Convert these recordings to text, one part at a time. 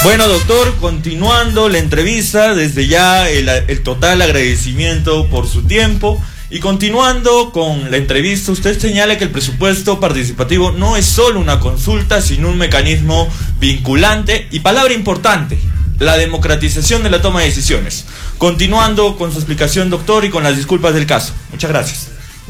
Bueno, doctor, continuando la entrevista, desde ya el total agradecimiento por su tiempo. Y continuando con la entrevista, usted señala que el presupuesto participativo no es solo una consulta, sino un mecanismo vinculante y, palabra importante, la democratización de la toma de decisiones. Continuando con su explicación, doctor, y con las disculpas del caso. Muchas gracias.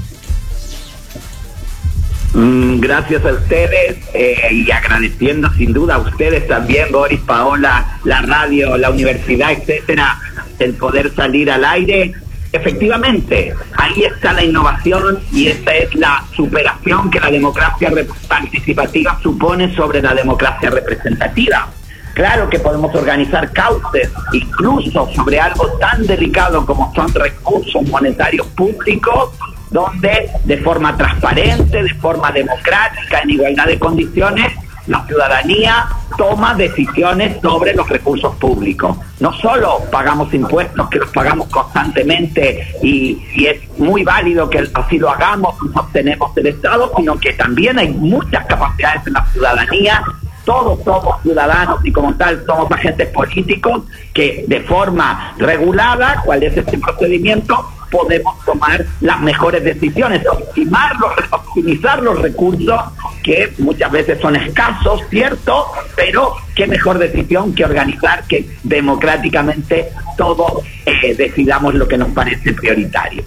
Gracias a ustedes y agradeciendo sin duda a ustedes también, Boris, Paola, la radio, la universidad, etcétera, el poder salir al aire. Efectivamente, ahí está la innovación y esta es la superación que la democracia participativa supone sobre la democracia representativa. Claro que podemos organizar cauces, incluso sobre algo tan delicado como son recursos monetarios públicos, donde de forma transparente, de forma democrática, en igualdad de condiciones, la ciudadanía toma decisiones sobre los recursos públicos. No solo pagamos impuestos, que los pagamos constantemente y es muy válido que así lo hagamos, obtenemos del Estado, sino que también hay muchas capacidades en la ciudadanía. Todos somos ciudadanos y como tal somos agentes políticos que de forma regulada, ¿cuál es este procedimiento?, podemos tomar las mejores decisiones, optimizar los recursos que muchas veces son escasos, ¿cierto? Pero qué mejor decisión que organizar que democráticamente todos decidamos lo que nos parece prioritario.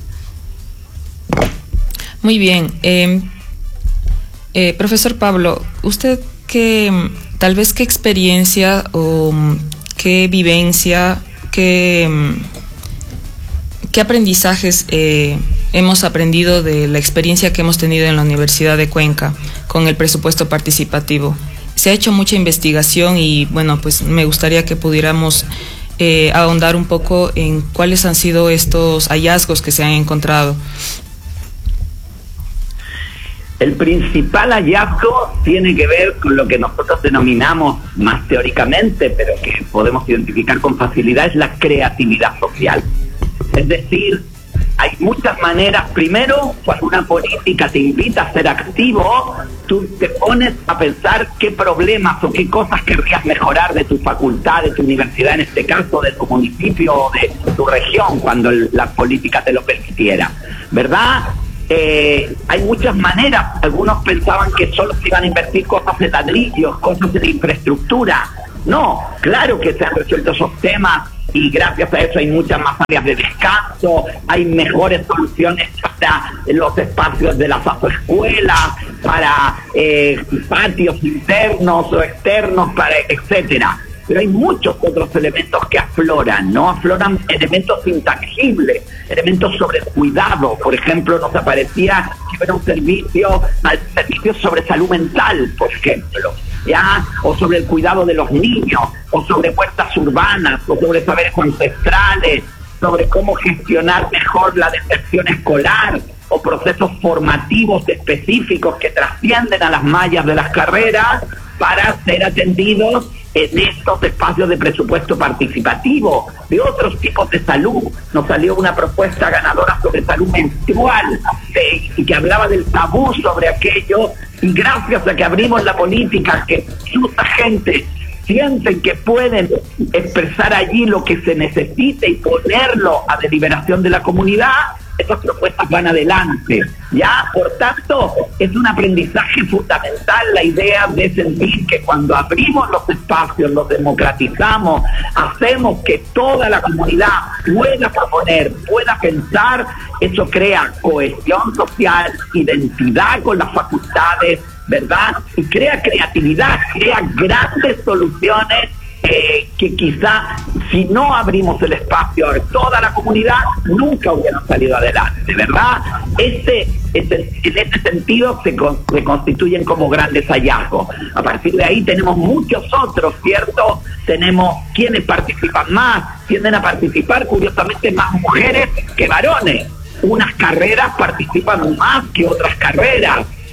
Muy bien. Profesor Pablo, usted tal vez qué experiencia o qué vivencia, qué aprendizajes hemos aprendido de la experiencia que hemos tenido en la Universidad de Cuenca con el presupuesto participativo. Se ha hecho mucha investigación y bueno, pues me gustaría que pudiéramos ahondar un poco en cuáles han sido estos hallazgos que se han encontrado. El principal hallazgo tiene que ver con lo que nosotros denominamos más teóricamente, pero que podemos identificar con facilidad, es la creatividad social. Es decir, hay muchas maneras. Primero, cuando una política te invita a ser activo, tú te pones a pensar qué problemas o qué cosas querrías mejorar de tu facultad, de tu universidad, en este caso, de tu municipio o de tu región, cuando la política te lo permitiera, ¿verdad? Hay muchas maneras. Algunos pensaban que solo se iban a invertir cosas en ladrillos, cosas en infraestructura. No, claro que se han resuelto esos temas y gracias a eso hay muchas más áreas de descanso, hay mejores soluciones para los espacios de las escuelas, para patios internos o externos, para etcétera. Pero hay muchos otros elementos que afloran, ¿no? Afloran elementos intangibles, elementos sobre el cuidado. Por ejemplo, nos aparecía que era un servicio sobre salud mental, por ejemplo, ¿ya? O sobre el cuidado de los niños, o sobre huertas urbanas, o sobre saberes ancestrales, sobre cómo gestionar mejor la deserción escolar, o procesos formativos específicos que trascienden a las mallas de las carreras para ser atendidos en estos espacios de presupuesto participativo. De otros tipos de salud, nos salió una propuesta ganadora sobre salud menstrual y que hablaba del tabú sobre aquello, y gracias a que abrimos la política, que mucha gente sienten que pueden expresar allí lo que se necesite y ponerlo a deliberación de la comunidad, estas propuestas van adelante, ¿ya? Por tanto, es un aprendizaje fundamental la idea de sentir que cuando abrimos los espacios, los democratizamos, hacemos que toda la comunidad pueda proponer, pueda pensar, eso crea cohesión social, identidad con las facultades, ¿verdad? Y crea creatividad, crea grandes soluciones que quizá si no abrimos el espacio a toda la comunidad nunca hubieran salido adelante, ¿verdad? En este sentido se constituyen como grandes hallazgos. A partir de ahí tenemos muchos otros, ¿cierto? Tenemos quienes participan más, tienden a participar curiosamente más mujeres que varones. Unas carreras participan más que otras carreras.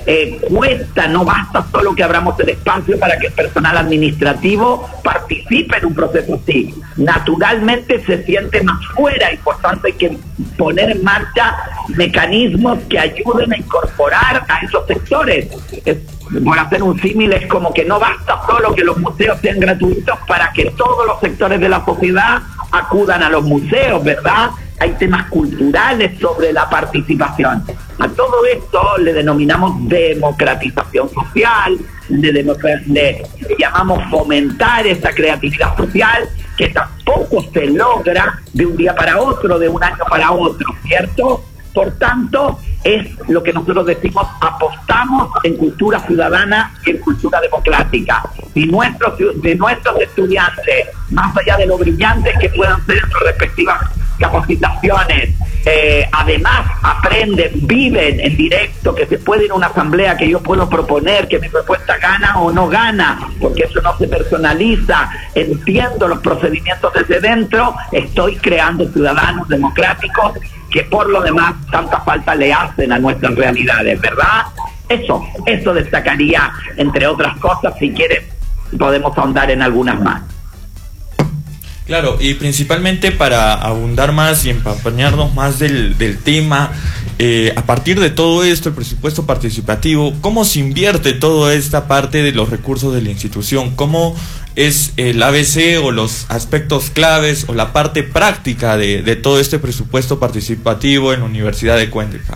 cuesta, no basta solo que abramos el espacio para que el personal administrativo participe en un proceso así. Naturalmente se siente más fuera y por tanto hay que poner en marcha mecanismos que ayuden a incorporar a esos sectores. Por hacer un símil, es como que no basta solo que los museos sean gratuitos para que todos los sectores de la sociedad acudan a los museos, ¿verdad? Hay temas culturales sobre la participación. A todo esto le denominamos democratización social, le llamamos fomentar esta creatividad social, que tampoco se logra de un día para otro, de un año para otro, ¿cierto? Por tanto, es lo que nosotros decimos, apostamos en cultura ciudadana y en cultura democrática. Y de nuestros estudiantes, más allá de lo brillantes que puedan ser en sus respectivas capacitaciones, además aprenden, viven en directo, que se puede ir a una asamblea, que yo puedo proponer que mi propuesta gana o no gana, porque eso no se personaliza, entiendo los procedimientos desde dentro, estoy creando ciudadanos democráticos que por lo demás tanta falta le hacen a nuestras realidades, ¿verdad? Eso destacaría, entre otras cosas. Si quieres podemos ahondar en algunas más. Claro, y principalmente para abundar más y empañarnos más del tema, a partir de todo esto, el presupuesto participativo, ¿cómo se invierte toda esta parte de los recursos de la institución? ¿Cómo es el ABC o los aspectos claves o la parte práctica de todo este presupuesto participativo en la Universidad de Cuenca?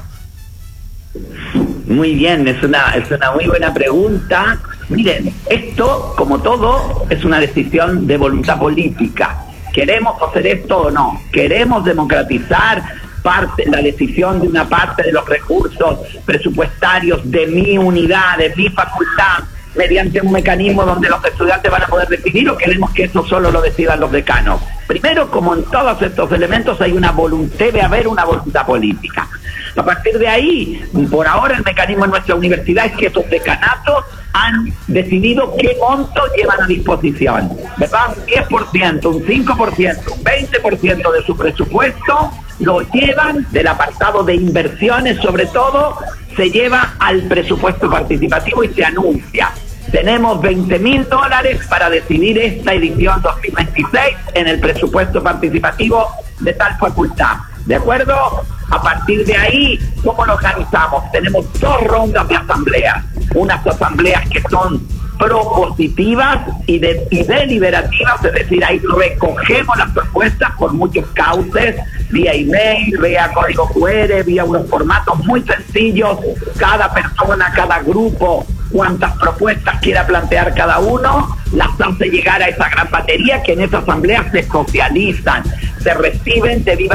Muy bien, es una muy buena pregunta. Miren, esto, como todo, es una decisión de voluntad política. ¿Queremos hacer esto o no? ¿Queremos democratizar la decisión de una parte de los recursos presupuestarios de mi unidad, de mi facultad, mediante un mecanismo donde los estudiantes van a poder decidir, o queremos que eso solo lo decidan los decanos? Primero, como en todos estos elementos, debe haber una voluntad política. A partir de ahí, por ahora el mecanismo en nuestra universidad es que estos decanatos han decidido qué monto llevan a disposición, ¿verdad? Un 10%, un 5%, un 20% de su presupuesto lo llevan del apartado de inversiones, sobre todo, se lleva al presupuesto participativo y se anuncia. Tenemos $20,000 para decidir esta edición 2026 en el presupuesto participativo de tal facultad. ¿De acuerdo? A partir de ahí, ¿cómo lo organizamos? Tenemos 2 rondas de asambleas. Unas asambleas que son propositivas y deliberativas, es decir, ahí recogemos las propuestas por muchos cauces, vía email, vía código QR, vía unos formatos muy sencillos, cada persona, cada grupo, cuantas propuestas quiera plantear cada uno, las hace llegar a esa gran batería que en esa asamblea se socializan, se reciben de viva